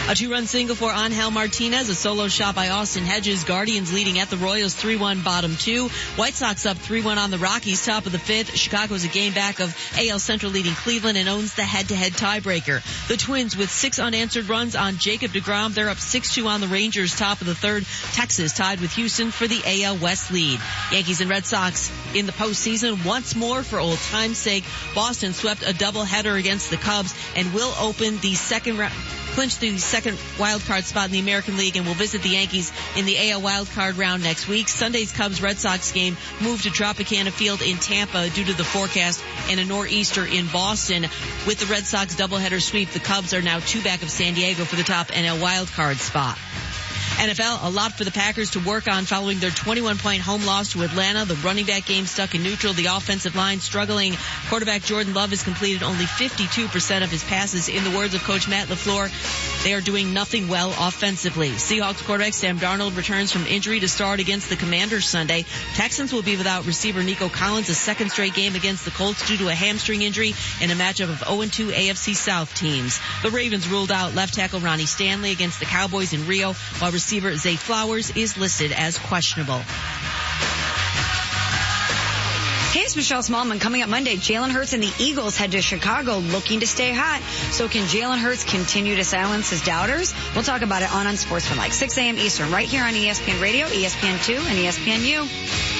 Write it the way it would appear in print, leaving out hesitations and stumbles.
A 2-run single for Angel Martinez, a solo shot by Austin Hedges. Guardians leading at the Royals 3-1 bottom 2. White Sox up 3-1 on the Rockies top of the 5th. Chicago's a game back of AL Central leading Cleveland and owns the head-to-head tiebreaker. The Twins with 6 unanswered runs on Jacob deGrom. They're up 6-2 on the Rangers top of the 3rd. Texas tied with Houston for the AL West lead. Yankees and Red Sox in the postseason once more for old time's sake. Boston swept a doubleheader against the Cubs and will open the second round, clinch the second wild card spot in the American League, and will visit the Yankees in the AL wild card round next week. Sunday's Cubs-Red Sox game moved to Tropicana Field in Tampa due to the forecast and a nor'easter in Boston. With the Red Sox doubleheader sweep, the Cubs are now 2 back of San Diego for the top NL wild card spot. NFL, a lot for the Packers to work on following their 21-point home loss to Atlanta. The running back game stuck in neutral. The offensive line struggling. Quarterback Jordan Love has completed only 52% of his passes. In the words of Coach Matt LaFleur, they are doing nothing well offensively. Seahawks quarterback Sam Darnold returns from injury to start against the Commanders Sunday. Texans will be without receiver Nico Collins a second straight game against the Colts due to a hamstring injury in a matchup of 0-2 AFC South teams. The Ravens ruled out left tackle Ronnie Stanley against the Cowboys in Rio, while receiver Zay Flowers is listed as questionable. Hey, it's Michelle Smallman. Coming up Monday, Jalen Hurts and the Eagles head to Chicago looking to stay hot. So can Jalen Hurts continue to silence his doubters? We'll talk about it on Unsportsmanlike, 6 a.m. Eastern, right here on ESPN Radio, ESPN2, and ESPNU.